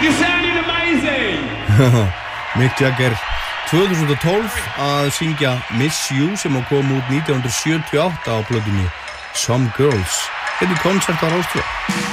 You're sounding amazing! Mick Jagger 2012 að syngja Miss You sem kom út 1978 á plötunni Some Girls. Þetta er konsert á Rás 2.